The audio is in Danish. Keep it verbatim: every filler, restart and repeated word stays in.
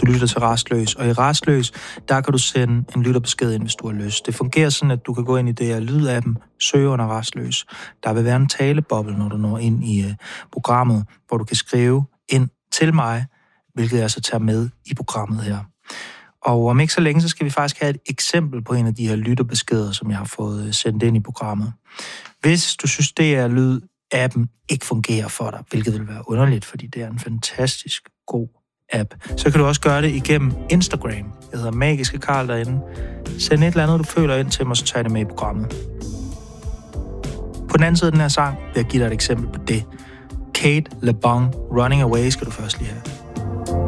Du lytter til Rastløs, og i Rastløs, der kan du sende en lytterbesked ind, hvis du har lyst. Det fungerer sådan, at du kan gå ind i det her lydappen, søge under Rastløs. Der vil være en taleboble, når du når ind i uh, programmet, hvor du kan skrive ind til mig, hvilket jeg så tager med i programmet her. Og om ikke så længe, så skal vi faktisk have et eksempel på en af de her lytterbeskeder, som jeg har fået sendt ind i programmet. Hvis du synes, det er lyd-appen ikke fungerer for dig, hvilket vil være underligt, fordi det er en fantastisk god app, så kan du også gøre det igennem Instagram. Jeg hedder Magiske Karl derinde. Send et eller andet, du føler ind til mig, så tager det med i programmet. På den anden side af den her sang vil jeg give dig et eksempel på det. Kate LeBon, Running Away, skal du først lige have.